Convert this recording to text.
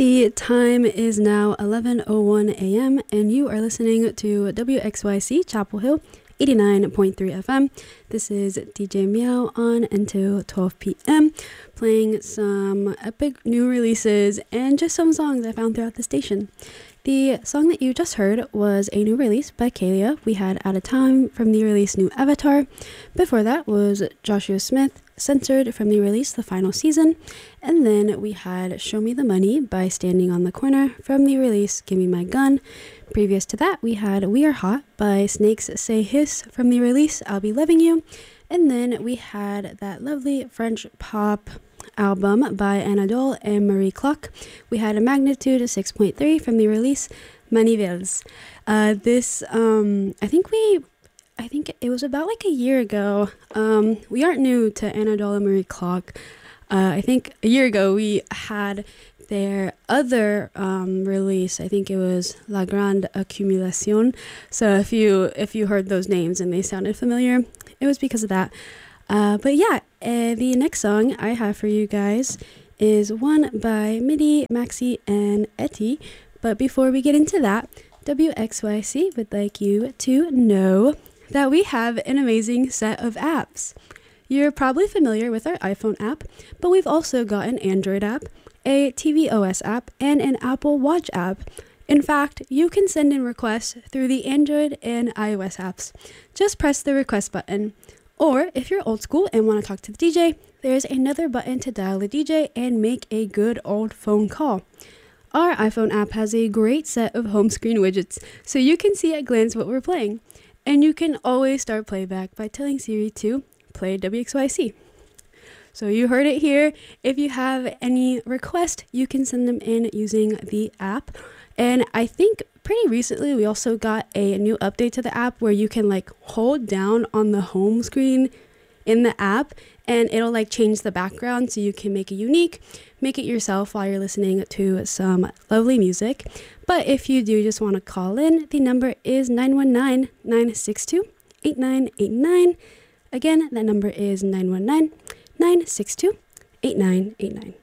The time is now 11:01 a.m. and you are listening to WXYC Chapel Hill 89.3 FM. This is DJ Meow on until 12 p.m. playing some epic new releases and just some songs I found throughout the station. The song that you just heard was a new release by Kalia. We had Out of Time from the release New Avatar. Before that was Joshua Smith, Censored from the release The Final Season. And then we had Show Me the Money by Standing on the Corner from the release Give Me My Gun. Previous to that, we had We Are Hot by Snakes Say Hiss from the release I'll Be Loving You. And then we had that lovely French pop album by Anadole and Marie Clock. We had a Magnitude 6.3 from the release Manivelles. I think it was about like a year ago. We aren't new to Anadole and Marie Clock. I think a year ago we had their other release. I think it was La Grande Accumulation. So if you heard those names and they sounded familiar, it was because of that. But yeah, the next song I have for you guys is one by Midi, Maxi, and Etty. But before we get into that, WXYC would like you to know that we have an amazing set of apps. You're probably familiar with our iPhone app, but we've also got an Android app, a tvOS app, and an Apple Watch app. In fact, you can send in requests through the Android and iOS apps. Just press the request button. Or if you're old school and want to talk to the DJ, there's another button to dial the DJ and make a good old phone call. Our iPhone app has a great set of home screen widgets, so you can see at a glance what we're playing. And you can always start playback by telling Siri to play WXYC. So you heard it here. If you have any requests, you can send them in using the app. And I think pretty recently we also got a new update to the app where you can like hold down on the home screen in the app and it'll like change the background so you can make it unique, make it yourself while you're listening to some lovely music. But if you do just want to call in, the number is 919-962-8989. Again, that number is 919-962-8989.